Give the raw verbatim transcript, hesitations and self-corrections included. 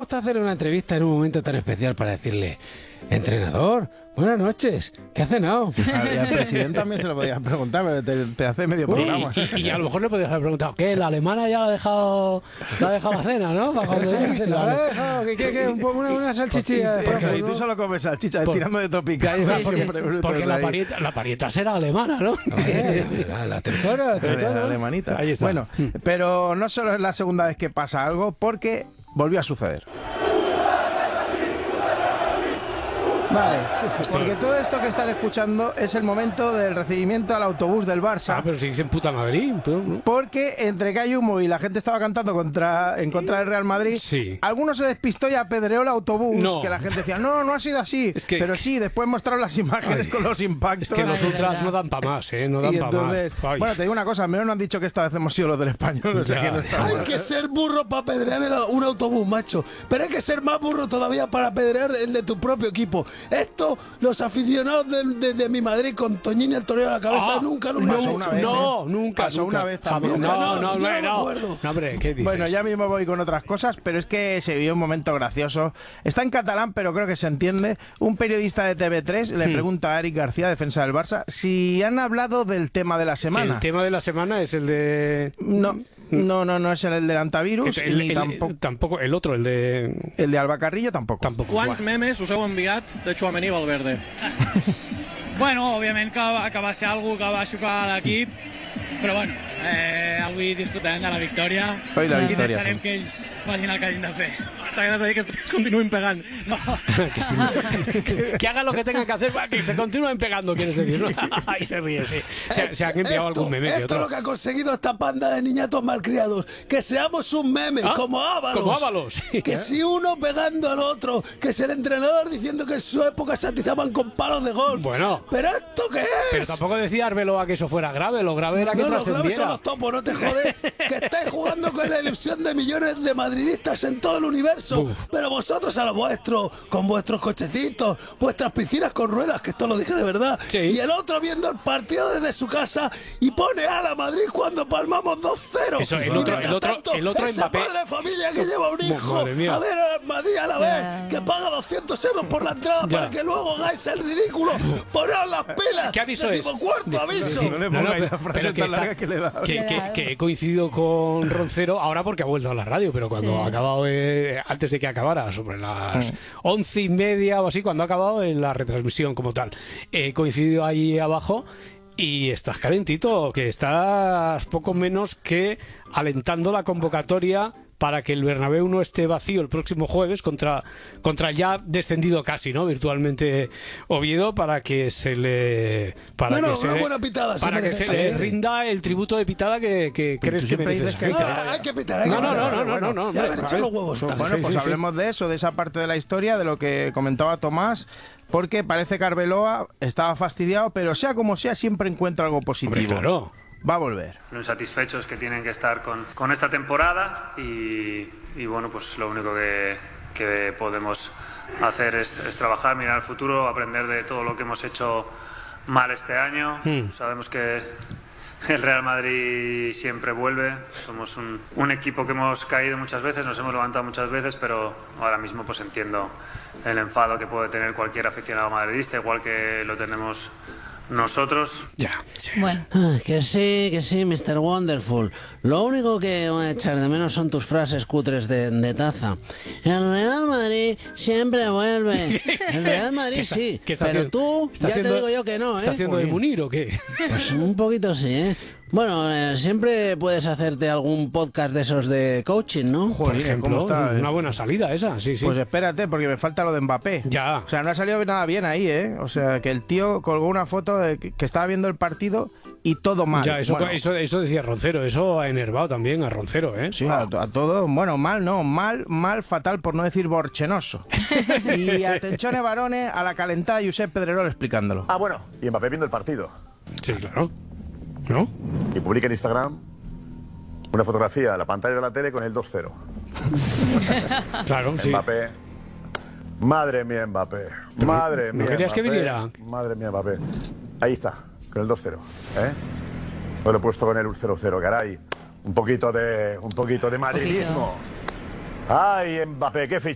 gusta hacer una entrevista en un momento tan especial para decirle: entrenador, buenas noches, ¿qué ha cenado? Y al presidente también se lo podías preguntar, pero te, te hace medio programa. Y, y, y a lo mejor le podías haber preguntado: ¿qué? ¿La alemana ya la ha dejado, la ha dejado la cena, no? Para cuando llegue a cenar. ¿La ha dejado? ¿Qué, qué, qué? Una, una salchichilla. Por, por, y tú solo comes salchicha, por, tirando de topica. Sí, sí, porque la parieta, la parieta será alemana, ¿no? Ver, la, la tercera, la tercera. La alemanita. Ahí está. Bueno, pero no solo es la segunda vez que pasa algo, porque volvió a suceder. Vale, porque todo esto que están escuchando es el momento del recibimiento al autobús del Barça. Ah, pero si dicen puta Madrid. Pero, ¿no? Porque entre que hay humo y la gente estaba cantando contra, en contra del Real Madrid, sí. Alguno se despistó y apedreó el autobús, no. que la gente decía, no, no ha sido así. Es que, pero es que... sí, después mostraron las imágenes Ay. con los impactos. Es que los ultras no dan para más, ¿eh? No dan para más. Ay. Bueno, te digo una cosa, al menos no han dicho que esta vez hemos sido los del Español. O sea, que no está hay bueno. que ser burro para apedrear un autobús, macho. Pero hay que ser más burro todavía para apedrear el de tu propio equipo. Esto... Los aficionados de, de, de mi Madrid con Toñín y el torero a la cabeza ah, nunca lo pasó una vez, No, ¿eh? nunca. Pasó nunca. una vez también. No, no, no, no, no, no, no, no, hombre, ¿qué dices? Bueno, ya mismo voy con otras cosas, pero es que se vivió un momento gracioso. Está en catalán, pero creo que se entiende. Un periodista de T V tres le hmm. pregunta a Eric García, defensa del Barça, si han hablado del tema de la semana. El tema de la semana es el de... No. No, no, no es el del antivirus. El, el, el, tampoco, tampoco el otro, el de... El de Alba Carrillo tampoco. Tampoco. Quants memes us heu enviat de Tchouaméni i Valverde? Bueno, òbviament que, que va ser algú que va xocar l'equip, però bueno, eh, avui disfrutarem de la victòria Hoy la i victòria, deixarem sí. que ells facin el que hagin de fer. S'ha de dir que es continuïn pegant. No. que, sí. que, que hagan lo que tengan que hacer para que se continúen pegando, quieres decir, ¿no? Ahí se ríe, sí. Se, se han enviado esto, algún meme. Esto otro. es lo que ha conseguido esta panda de niñatos malcriados. Que seamos un meme, ¿Ah? como Ábalos. Como Ábalos. Que si uno pegando al otro, que si el entrenador diciendo que en su época se atizaban con palos de golf. Bueno. ¿Pero esto qué es? Pero tampoco decía Arbeloa que eso fuera grave, lo grave era que no, trascendiera. Los graves son los topos, no te jodes. Que estáis jugando con la ilusión de millones de madridistas en todo el universo. Uf. Pero vosotros a lo vuestro, con vuestros cochecitos, vuestras piscinas con ruedas, que esto lo dije de verdad. Sí. Y el otro viendo el partido desde su casa y pone a la Madrid cuando palmamos dos cero. Eso, el otro, el otro, tanto, el otro ese Mbappé. padre de familia que lleva un hijo a ver a Madrid a la vez, yeah. que paga doscientos euros por la entrada ya. para que luego hagáis el ridículo. Poneos las pilas. ¿Qué aviso es? Cuarto aviso. No le pongáis no, no, la frase tan larga que le da. Que, que, que he coincidido con Roncero ahora porque ha vuelto a la radio, pero cuando sí. ha acabado, eh, antes de que acabara, sobre las mm. once y media o así, cuando ha acabado en la retransmisión como tal, he coincidido ahí abajo. Y estás calentito, que estás poco menos que alentando la convocatoria para que el Bernabéu no esté vacío el próximo jueves contra, contra el ya descendido casi, ¿no? Virtualmente Oviedo, para que se le para bueno, que se una le, buena pitada, para que se le rinda el tributo de pitada que, que crees que mereces. Que hay, que... Ah, hay que pitar, hay no, que no, pitar. no, no, no, no, no, ya no, haber hecho los huevos. Bueno, pues, pues sí, hablemos sí. de eso, de esa parte de la historia, de lo que comentaba Tomás, porque parece que Arbeloa estaba fastidiado, pero sea como sea, siempre encuentra algo positivo. Hombre, claro. Va a volver. Muy satisfechos que tienen que estar con, con esta temporada y, y bueno, pues lo único que, que podemos hacer es, es trabajar, mirar al futuro, aprender de todo lo que hemos hecho mal este año. Mm. Sabemos que el Real Madrid siempre vuelve, somos un, un equipo que hemos caído muchas veces, nos hemos levantado muchas veces, pero ahora mismo pues entiendo el enfado que puede tener cualquier aficionado madridista, igual que lo tenemos nosotros. Ya. Sí. Bueno. Ah, que sí, que sí, mister Wonderful. Lo único que voy a echar de menos son tus frases cutres de, de taza. El Real Madrid siempre vuelve. El Real Madrid está, sí. Pero haciendo, tú, ya haciendo, te digo yo que no, ¿eh? ¿Está haciendo de Munir o qué? Pues un poquito sí, ¿eh? Bueno, eh, siempre puedes hacerte algún podcast de esos de coaching, ¿no? Por ejemplo, ¿cómo está? Una buena salida esa, sí, sí. Pues espérate, porque me falta lo de Mbappé. Ya. O sea, no ha salido nada bien ahí, ¿eh? O sea, que el tío colgó una foto de que estaba viendo el partido y todo mal. Ya, eso, bueno, eso, eso decía Roncero, eso ha enervado también a Roncero, ¿eh? Sí, a, a todo, bueno, mal no, mal, mal, fatal, por no decir borchenoso. Y atención, varones, a la calentada Josep Pedrerol explicándolo. Ah, bueno, y Mbappé viendo el partido. Sí, claro. ¿No? Y publica en Instagram una fotografía de la pantalla de la tele con el dos cero. Claro, sí. Mbappé. Madre mía, Mbappé. Madre ¿No mía. querías Mbappé. que viniera? Madre mía, Mbappé. Ahí está, con el dos cero. ¿Eh? Lo he puesto con el cero cero, caray. Un poquito de, un poquito de madridismo. Ay, Mbappé, qué ficha.